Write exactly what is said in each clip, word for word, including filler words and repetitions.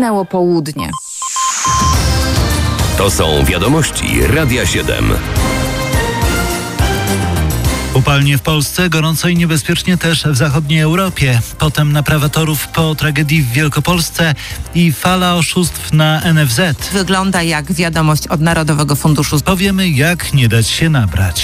Minęło południe. To są wiadomości Radia siedem. Upalnie w Polsce, gorąco i niebezpiecznie też w zachodniej Europie. Potem naprawa torów po tragedii w Wielkopolsce i fala oszustw na N F Z. Wygląda jak wiadomość od Narodowego Funduszu. Powiemy, jak nie dać się nabrać.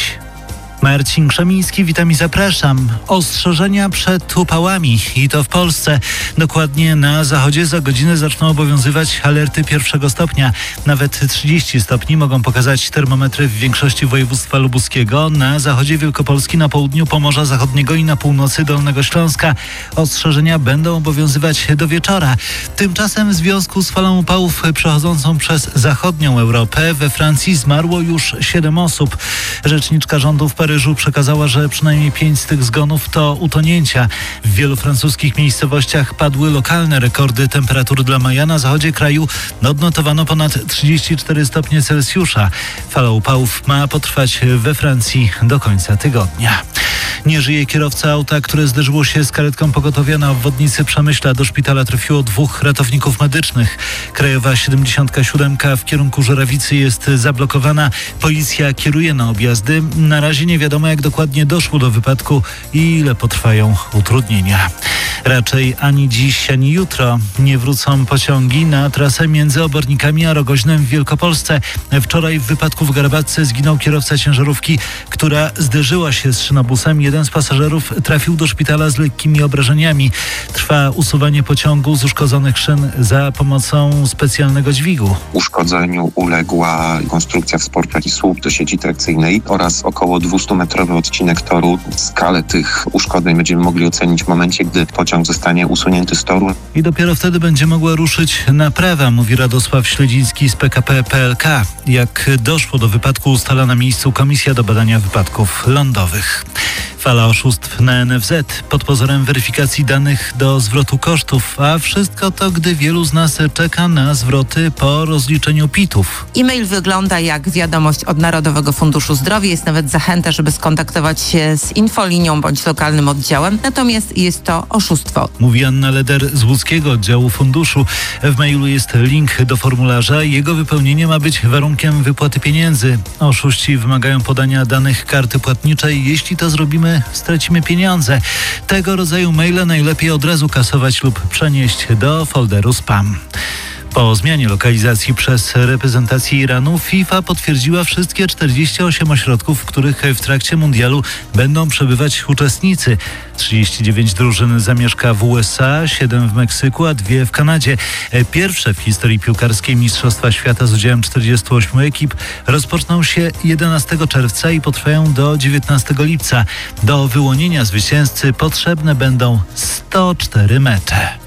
Marcin Krzemiński, witam i zapraszam. Ostrzeżenia przed upałami i to w Polsce. Dokładnie na zachodzie za godzinę zaczną obowiązywać alerty pierwszego stopnia. Nawet trzydzieści stopni mogą pokazać termometry w większości województwa lubuskiego. Na zachodzie Wielkopolski, na południu Pomorza Zachodniego i na północy Dolnego Śląska. Ostrzeżenia będą obowiązywać do wieczora. Tymczasem w związku z falą upałów przechodzącą przez zachodnią Europę we Francji zmarło już siedem osób. Rzeczniczka rządu w Paryżu przekazała, że przynajmniej pięć z tych zgonów to utonięcia. W wielu francuskich miejscowościach padły lokalne rekordy temperatur dla maja. Na zachodzie kraju odnotowano ponad trzydzieści cztery stopnie Celsjusza. Fala upałów ma potrwać we Francji do końca tygodnia. Nie żyje kierowca auta, które zderzyło się z karetką pogotowia na obwodnicy Przemyśla. Do szpitala trafiło dwóch ratowników medycznych. Krajowa siedemdziesiąt siedem w kierunku Żerawicy jest zablokowana. Policja kieruje na objazdy. Na razie nie wiadomo, jak dokładnie doszło do wypadku i ile potrwają utrudnienia. Raczej ani dziś, ani jutro nie wrócą pociągi na trasę między Obornikami a Rogoźnem w Wielkopolsce. Wczoraj w wypadku w Garbatce zginął kierowca ciężarówki, która zderzyła się z szynobusem. Jeden z pasażerów trafił do szpitala z lekkimi obrażeniami. Trwa usuwanie pociągu z uszkodzonych szyn za pomocą specjalnego dźwigu. Uszkodzeniu uległa konstrukcja wsporta i słup do sieci trakcyjnej oraz około dwustumetrowy odcinek toru. Skalę tych uszkodzeń będziemy mogli ocenić w momencie, gdy pociąg zostanie usunięty z toru. I dopiero wtedy będzie mogła ruszyć naprawa, mówi Radosław Śledziński z P K P P L K. Jak doszło do wypadku, ustala na miejscu Komisja do Badania Wypadków Lądowych. Fala oszustw na N F Z pod pozorem weryfikacji danych do zwrotu kosztów, a wszystko to, gdy wielu z nas czeka na zwroty po rozliczeniu pitów. E-mail wygląda jak wiadomość od Narodowego Funduszu Zdrowia. Jest nawet zachęta, żeby skontaktować się z infolinią bądź lokalnym oddziałem. Natomiast jest to oszustwo. Mówi Anna Leder z łódzkiego oddziału funduszu. W mailu jest link do formularza. Jego wypełnienie ma być warunkiem wypłaty pieniędzy. Oszuści wymagają podania danych karty płatniczej. Jeśli to zrobimy, stracimy pieniądze. Tego rodzaju maile najlepiej od razu kasować lub przenieść do folderu spam. Po zmianie lokalizacji przez reprezentację Iranu FIFA potwierdziła wszystkie czterdzieści osiem ośrodków, w których w trakcie mundialu będą przebywać uczestnicy. trzydzieści dziewięć drużyn zamieszka w U S A, siedem w Meksyku, a dwie w Kanadzie. Pierwsze w historii piłkarskiej Mistrzostwa Świata z udziałem czterdziestu ośmiu ekip rozpoczną się jedenastego czerwca i potrwają do dziewiętnastego lipca. Do wyłonienia zwycięzcy potrzebne będą sto cztery mecze.